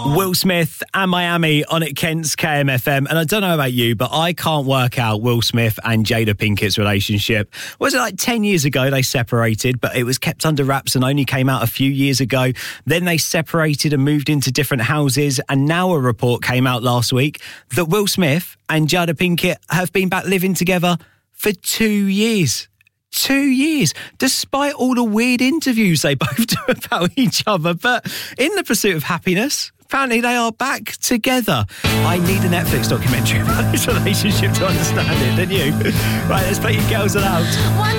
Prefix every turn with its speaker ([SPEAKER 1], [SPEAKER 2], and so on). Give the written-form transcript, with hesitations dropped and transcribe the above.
[SPEAKER 1] Will Smith and Miami on at Kent's KMFM. And I don't know about you, but I can't work out Will Smith and Jada Pinkett's relationship. Was it like 10 years ago they separated, but it was kept under wraps and only came out a few years ago. Then they separated and moved into different houses. And now a report came out last week that Will Smith and Jada Pinkett have been back living together for 2 years. 2 years, despite all the weird interviews they both do about each other. But in the pursuit of happiness, apparently they are back together. I need a Netflix documentary about this relationship to understand it, don't you? Right, let's play your Girls Aloud.